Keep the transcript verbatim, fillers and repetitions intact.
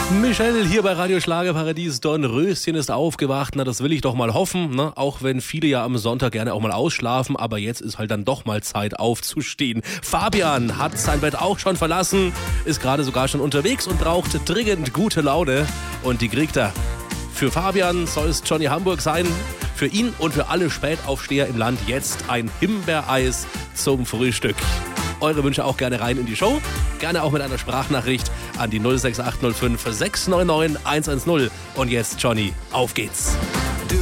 Michelle hier bei Radio Schlagerparadies. Dornröschen ist aufgewacht. Na, das will ich doch mal hoffen, ne? Auch wenn viele ja am Sonntag gerne auch mal ausschlafen. Aber jetzt ist halt dann doch mal Zeit aufzustehen. Fabian hat sein Bett auch schon verlassen, ist gerade sogar schon unterwegs und braucht dringend gute Laune. Und die kriegt er. Für Fabian soll es Johnny Hamburg sein. Für ihn und für alle Spätaufsteher im Land jetzt ein Himbeereis zum Frühstück. Eure Wünsche auch gerne rein in die Show. Gerne auch mit einer Sprachnachricht an die null sechs acht null fünf sechs neun neun eins eins null. Und jetzt, Johnny, auf geht's.